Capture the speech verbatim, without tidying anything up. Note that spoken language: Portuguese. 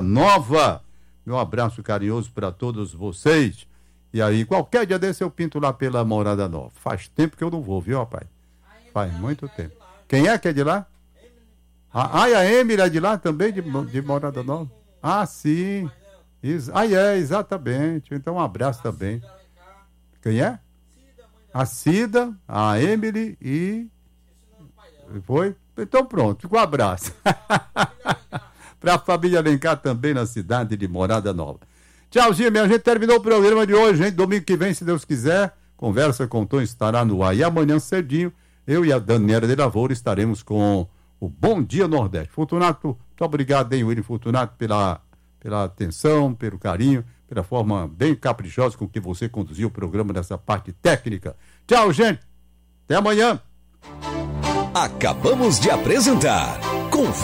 Nova. Meu abraço carinhoso para todos vocês. E aí, qualquer dia desse eu pinto lá pela Morada Nova. Faz tempo que eu não vou, viu, rapaz? Faz muito tempo. Quem é que é de lá? Ah, a Emily é de lá também, de, de Morada Nova? Ah, sim. Isso. Ah, é, exatamente. Então, um abraço também. Quem é? A Cida, a Emily e... Foi? Então pronto, um abraço. Para a família Alencar também na cidade de Morada Nova. Tchauzinho, minha gente. Terminou o programa de hoje, gente. Domingo que vem, se Deus quiser, Conversa com Tom estará no ar. E amanhã cedinho, eu e a Daniela de Lavoura estaremos com o Bom Dia Nordeste. Fortunato, muito obrigado, hein, William Fortunato, pela, pela atenção, pelo carinho, pela forma bem caprichosa com que você conduziu o programa nessa parte técnica. Tchau, gente. Até amanhã. Acabamos de apresentar